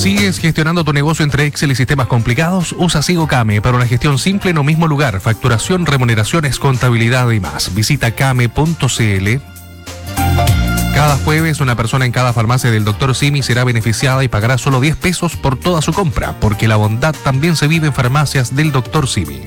¿Sigues gestionando tu negocio entre Excel y sistemas complicados? Usa SigoCame para una gestión simple en un mismo lugar. Facturación, remuneraciones, contabilidad y más. Visita came.cl. Cada jueves, una persona en cada farmacia del Dr. Simi será beneficiada y pagará solo 10 pesos por toda su compra, porque la bondad también se vive en farmacias del Dr. Simi.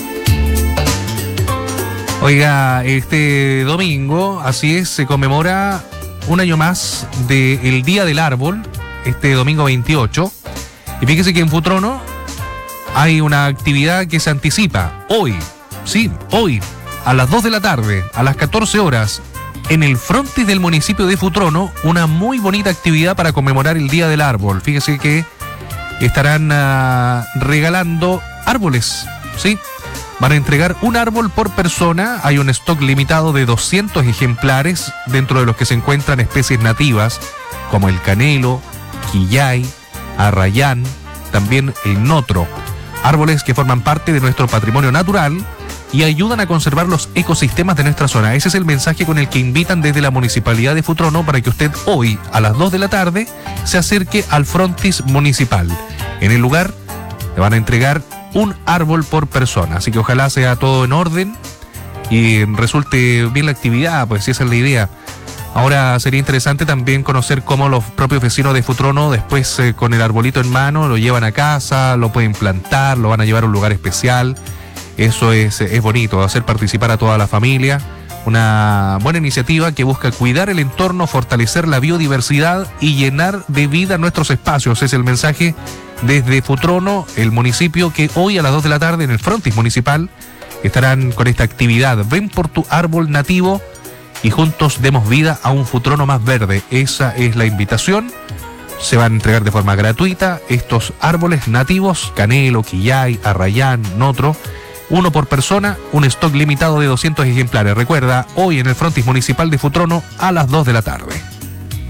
Oiga, este domingo, así es, se conmemora un año más del Día del Árbol, este domingo 28. Y fíjese que en Futrono hay una actividad que se anticipa hoy, sí, hoy, a las 2 de la tarde, a las 14 horas, en el frontis del municipio de Futrono, una muy bonita actividad para conmemorar el Día del Árbol. Fíjese que estarán regalando árboles, ¿sí? Van a entregar un árbol por persona. Hay un stock limitado de 200 ejemplares, dentro de los que se encuentran especies nativas como el canelo, quillay, arrayán, también el notro. Árboles que forman parte de nuestro patrimonio natural y ayudan a conservar los ecosistemas de nuestra zona. Ese es el mensaje con el que invitan desde la Municipalidad de Futrono para que usted hoy, a las 2 de la tarde, se acerque al frontis municipal. En el lugar le van a entregar un árbol por persona, así que ojalá sea todo en orden y resulte bien la actividad, pues si esa es la idea. Ahora sería interesante también conocer cómo los propios vecinos de Futrono después con el arbolito en mano lo llevan a casa, lo pueden plantar, lo van a llevar a un lugar especial. Eso es bonito, hacer participar a toda la familia. Una buena iniciativa que busca cuidar el entorno, fortalecer la biodiversidad y llenar de vida nuestros espacios. Es el mensaje desde Futrono, el municipio, que hoy a las 2 de la tarde en el frontis municipal estarán con esta actividad. Ven por tu árbol nativo y juntos demos vida a un Futrono más verde. Esa es la invitación. Se van a entregar de forma gratuita estos árboles nativos, canelo, quillay, arrayán, notro. Uno por persona, un stock limitado de 200 ejemplares. Recuerda, hoy en el frontis municipal de Futrono a las 2 de la tarde.